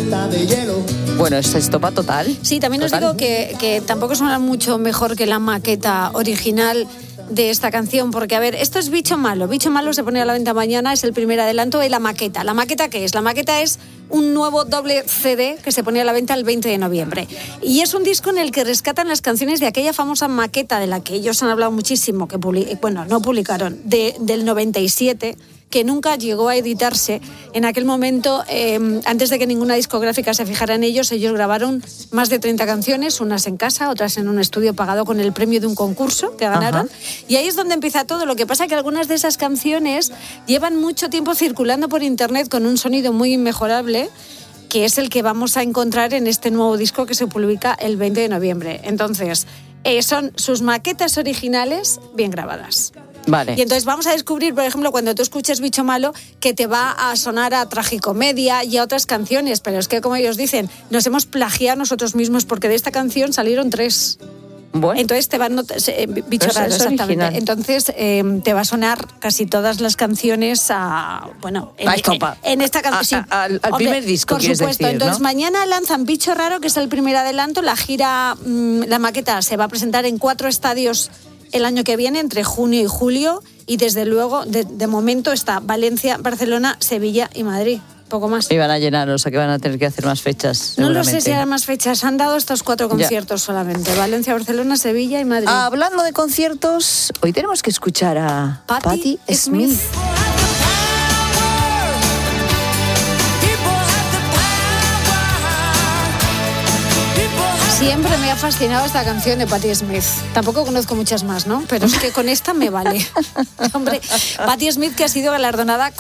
Bueno, es estopa total. Sí, también os digo que tampoco suena mucho mejor que la maqueta original de esta canción, porque a ver, esto es Bicho Malo. Bicho Malo se pone a la venta mañana, es el primer adelanto de la maqueta. ¿La maqueta qué es? La maqueta es un nuevo doble CD que se pone a la venta el 20 de noviembre. Y es un disco en el que rescatan las canciones de aquella famosa maqueta de la que ellos han hablado muchísimo, que no publicaron, del 97, que nunca llegó a editarse. En aquel momento, antes de que ninguna discográfica se fijara en ellos grabaron más de 30 canciones, unas en casa, otras en un estudio pagado con el premio de un concurso que ganaron. Ajá. Y ahí es donde empieza todo. Lo que pasa es que algunas de esas canciones llevan mucho tiempo circulando por internet con un sonido muy inmejorable, que es el que vamos a encontrar en este nuevo disco que se publica el 20 de noviembre. Entonces, son sus maquetas originales bien grabadas. Vale. Y entonces vamos a descubrir, por ejemplo, cuando tú escuches Bicho Malo, que te va a sonar a Tragicomedia y a otras canciones, pero es que, como ellos dicen, nos hemos plagiado nosotros mismos, porque de esta canción salieron 3. Bueno. Entonces te van Bicho Raro, exactamente. Original. Entonces te va a sonar casi todas las canciones en esta canción. Sí. Al primer disco, por supuesto. Decir, entonces ¿no? mañana lanzan Bicho Raro, que es el primer adelanto. La gira, la maqueta se va a presentar en 4 estadios el año que viene, entre junio y julio, y desde luego, de momento, está Valencia, Barcelona, Sevilla y Madrid. Poco más. Y van a llenar, o sea que van a tener que hacer más fechas. No lo sé si harán más fechas. Han dado estos 4 conciertos solamente. Valencia, Barcelona, Sevilla y Madrid. Hablando de conciertos, hoy tenemos que escuchar a Patti Smith. Siempre me ha fascinado esta canción de Patti Smith. Tampoco conozco muchas más, ¿no? Pero es que con esta me vale. Hombre, Patti Smith, que ha sido galardonada